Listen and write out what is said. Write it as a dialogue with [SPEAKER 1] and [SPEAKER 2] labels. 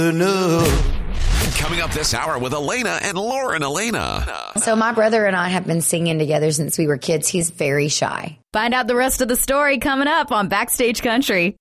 [SPEAKER 1] Coming up this hour with Elena and Lauren Elena.
[SPEAKER 2] So my brother and I have been singing together since we were kids. He's very shy.
[SPEAKER 3] Find out the rest of the story coming up on Backstage Country.